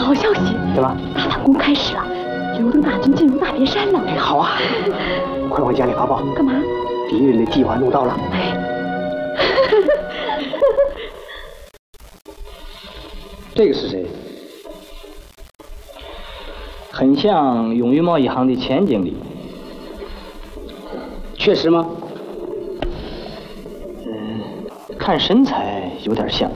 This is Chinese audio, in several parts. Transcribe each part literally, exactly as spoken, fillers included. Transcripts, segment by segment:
好消息！ 怎么？ 大反攻开始了，刘登大军进入大别山了。 哎，好啊，快往家里发报。 干嘛？ 敌人的计划弄到了。这个是谁？ 很像永裕贸易行的前经理。 确实吗？ 嗯，看身材有点像。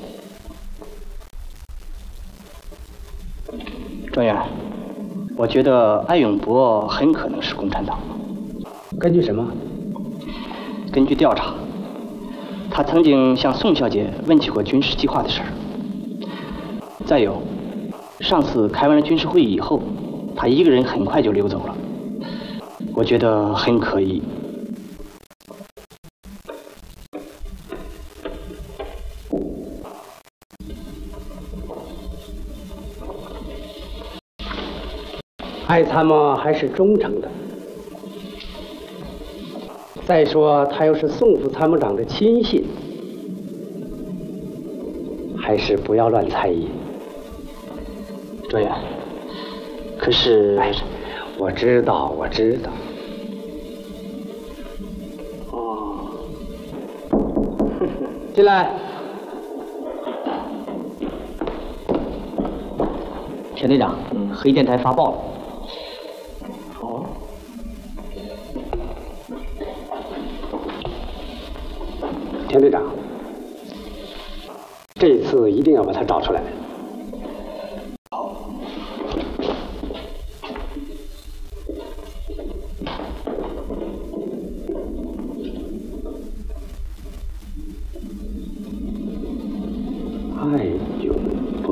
专员，我觉得艾永博很可能是共产党。 根据什么？ 根据调查，他曾经向宋小姐问起过军事计划的事儿。再有，上次开完了军事会议以后，他一个人很快就溜走了。我觉得很可疑。 艾参谋还是忠诚的。再说，他又是宋副参谋长的亲信，还是不要乱猜疑。 专员，可是…… 哎，我知道，我知道。 哦， 进来。 田队长，嗯，黑电台发报了。 哦。田队长，这次一定要把他找出来。艾永